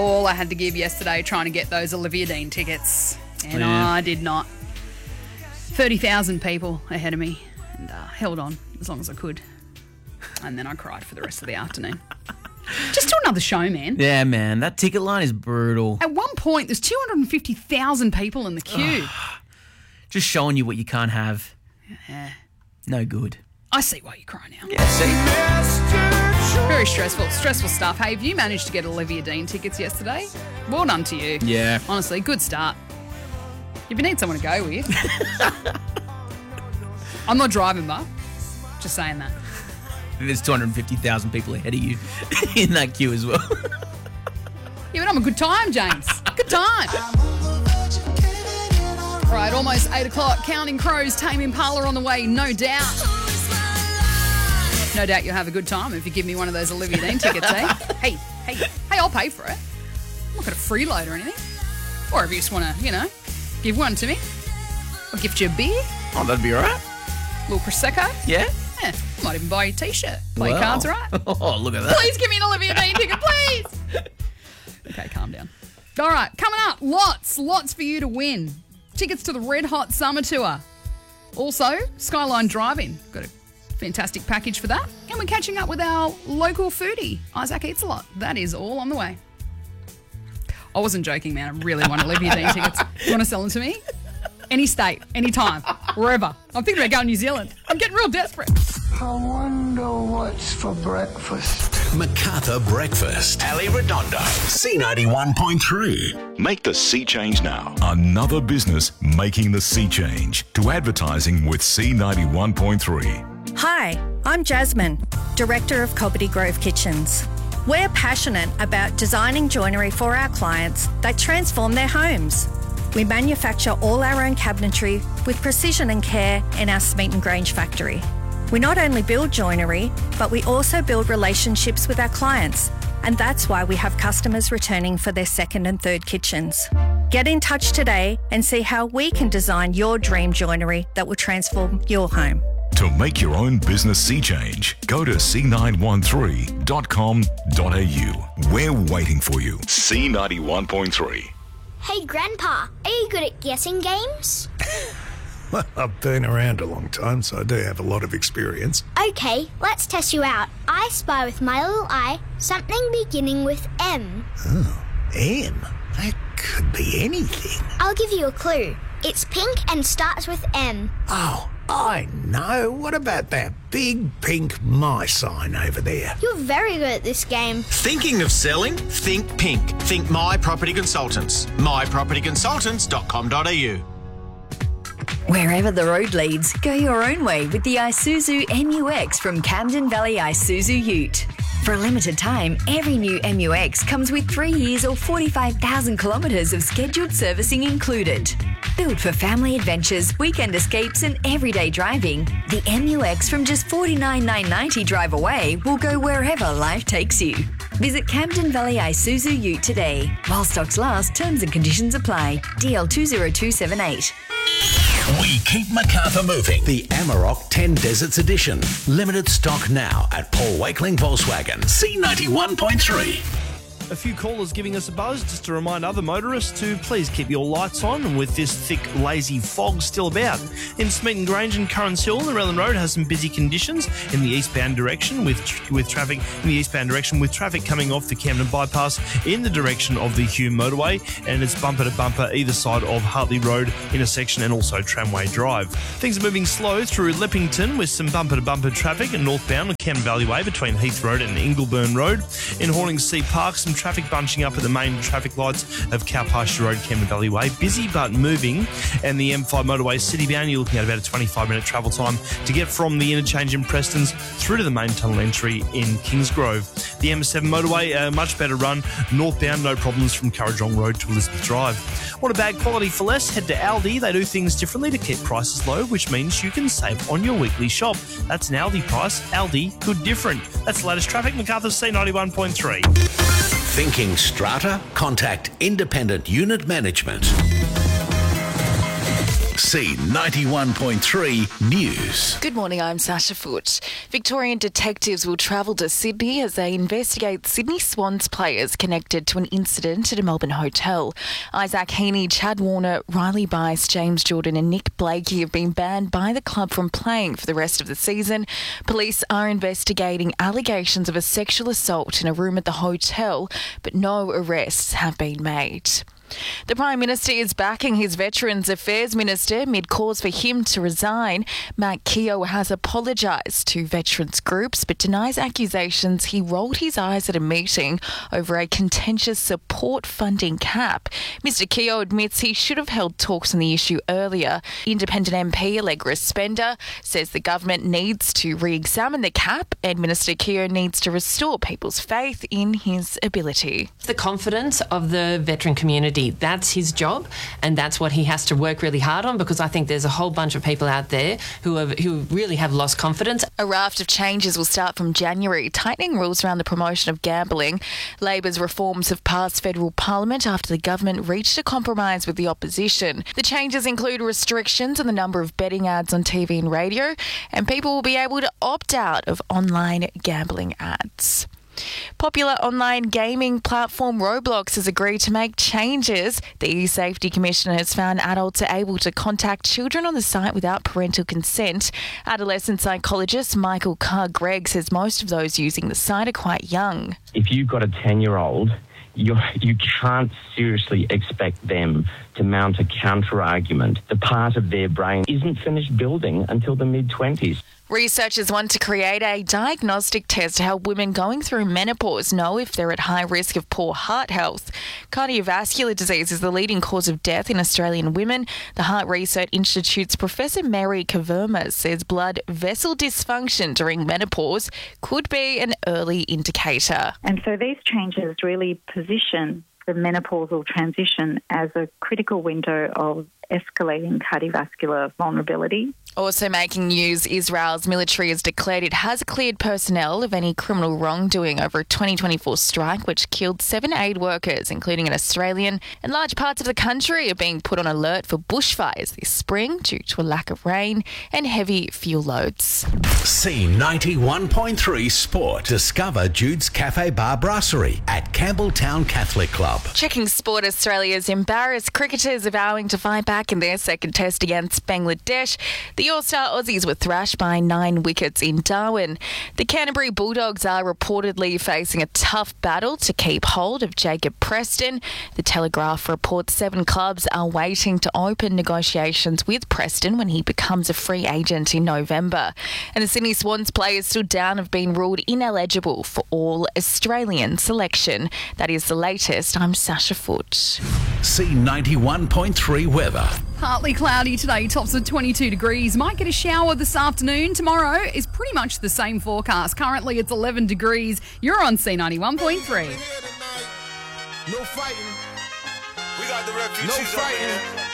all I had to give yesterday trying to get those Olivia Dean tickets, and Yeah. I did not. 30,000 people ahead of me, and held on as long as I could. And then I cried for the rest of the afternoon. Just do another show, man. Yeah, man, that ticket line is brutal. At one point, there's 250,000 people in the queue. Just showing you what you can't have. Yeah. No good. I see why you cry now. Yeah, see? Very stressful stuff. Hey, have you managed to get Olivia Dean tickets yesterday? Well done to you. Yeah. Honestly, good start. If you need someone to go with. I'm not driving, but just saying that. There's 250,000 people ahead of you in that queue as well. Yeah, but I'm a good time, James. Good time. All right, almost 8 o'clock. Counting Crows, Tame Impala on the way, no doubt. No doubt you'll have a good time if you give me one of those Olivia Dean tickets, eh? Hey, I'll pay for it. I'm not going to freeload or anything. Or if you just want to, give one to me. I'll gift you a beer, Oh, that'd be all right. a little Prosecco. Yeah? Yeah, might even buy you a T-shirt. Play Wow. cards, right? Oh, look at that. Please give me an Olivia Dean ticket, please. Okay, calm down. All right, coming up, lots for you to win. Tickets to the Red Hot Summer Tour. Also, Skyline Drive-In. Got a fantastic package for that. And we're catching up with our local foodie, Isaac Eats a Lot. That is all on the way. I wasn't joking, man. I really want Olivia Dean tickets. You want to sell them to me? Any state, any time, wherever. I'm thinking about going to New Zealand. I'm getting real desperate. I wonder what's for breakfast. Macarthur Breakfast. Ali Redondo. C91.3. Make the sea change now. Another business making the sea change. To advertising with C91.3. Hi, I'm Jasmine, Director of Cobbitty Grove Kitchens. We're passionate about designing joinery for our clients that transform their homes. We manufacture all our own cabinetry with precision and care in our Smeaton Grange factory. We not only build joinery, but we also build relationships with our clients, and that's why we have customers returning for their second and third kitchens. Get in touch today and see how we can design your dream joinery that will transform your home. To make your own business sea change, go to c913.com.au. We're waiting for you. C91.3. Hey, Grandpa, are you good at guessing games? Well, I've been around a long time, so I do have a lot of experience. Okay, let's test you out. I spy with my little eye something beginning with M. Oh, M? That could be anything. I'll give you a clue. It's pink and starts with M. Oh, I know. What about that big pink my sign over there? You're very good at this game. Thinking of selling? Think pink. Think My Property Consultants. mypropertyconsultants.com.au. Wherever the road leads, go your own way with the Isuzu MUX from Camden Valley Isuzu Ute. For a limited time, every new MUX comes with 3 years or 45,000 kilometres of scheduled servicing included. Built for family adventures, weekend escapes and everyday driving, the MUX from just $49,990 drive away will go wherever life takes you. Visit Camden Valley Isuzu Ute today. While stocks last, terms and conditions apply. DL 20278. We keep Macarthur moving. The Amarok 10 Deserts Edition. Limited stock now at Paul Wakeling Volkswagen. C91.3. A few callers giving us a buzz just to remind other motorists to please keep your lights on with this thick, lazy fog still about. In Smeaton Grange and Currans Hill, the Relland Road has some busy conditions in the eastbound direction with traffic coming off the Camden bypass in the direction of the Hume motorway, and it's bumper to bumper either side of Hartley Road intersection and also Tramway Drive. Things are moving slow through Leppington with some bumper to bumper traffic and northbound on Camden Valley Way between Heath Road and Ingleburn Road. In Horningsea Park, some traffic bunching up at the main traffic lights of Cow Pasture Road, Camden Valley Way. Busy but moving. And the M5 motorway city-bound, you're looking at about a 25-minute travel time to get from the interchange in Prestons through to the main tunnel entry in Kingsgrove. The M7 motorway, a much better run. Northbound, no problems from Currajong Road to Elizabeth Drive. Want a bag quality for less? Head to Aldi. They do things differently to keep prices low, which means you can save on your weekly shop. That's an Aldi price. Aldi, good different. That's the latest traffic. Macarthur C91.3. Thinking strata? Contact Independent Unit Management. C91.3 News. Good morning, I'm Sasha Foote. Victorian detectives will travel to Sydney as they investigate Sydney Swans players connected to an incident at a Melbourne hotel. Isaac Heaney, Chad Warner, Riley Bice, James Jordan and Nick Blakey have been banned by the club from playing for the rest of the season. Police are investigating allegations of a sexual assault in a room at the hotel, but no arrests have been made. The Prime Minister is backing his Veterans Affairs Minister mid calls for him to resign. Matt Keogh has apologised to veterans groups but denies accusations he rolled his eyes at a meeting over a contentious support funding cap. Mr Keogh admits he should have held talks on the issue earlier. Independent MP Allegra Spender says the government needs to re-examine the cap and Minister Keogh needs to restore people's faith in his ability. The confidence of the veteran community, that's his job and that's what he has to work really hard on, because I think there's a whole bunch of people out there who really have lost confidence. A raft of changes will start from January, tightening rules around the promotion of gambling. Labor's reforms have passed federal parliament after the government reached a compromise with the opposition. The changes include restrictions on the number of betting ads on TV and radio, and people will be able to opt out of online gambling ads. Popular online gaming platform Roblox has agreed to make changes. The E-Safety Commissioner has found adults are able to contact children on the site without parental consent. Adolescent psychologist Michael Carr-Gregg says most of those using the site are quite young. If you've got a 10-year-old, you can't seriously expect them to mount a counter-argument. The part of their brain isn't finished building until the mid-20s. Researchers want to create a diagnostic test to help women going through menopause know if they're at high risk of poor heart health. Cardiovascular disease is the leading cause of death in Australian women. The Heart Research Institute's Professor Mary Kaverma says blood vessel dysfunction during menopause could be an early indicator. And so these changes really position the menopausal transition as a critical window of escalating cardiovascular vulnerability. Also making news, Israel's military has declared it has cleared personnel of any criminal wrongdoing over a 2024 strike which killed 7 aid workers, including an Australian, and large parts of the country are being put on alert for bushfires this spring due to a lack of rain and heavy fuel loads. C91.3 Sport. Discover Jude's Cafe Bar Brasserie at Campbelltown Catholic Club. Checking sport, Australia's embarrassed cricketers are vowing to fight back in their second test against Bangladesh. The All-Star Aussies were thrashed by 9 wickets in Darwin. The Canterbury Bulldogs are reportedly facing a tough battle to keep hold of Jacob Preston. The Telegraph reports 7 clubs are waiting to open negotiations with Preston when he becomes a free agent in November. And the Sydney Swans players stood down have been ruled ineligible for All-Australian selection. That is the latest. I'm Sasha Foote. C91.3 weather. Partly cloudy today, tops of 22 degrees. Might get a shower this afternoon. Tomorrow is pretty much the same forecast. Currently it's 11 degrees. You're on C91.3. No fighting. We got the refugees. No fighting.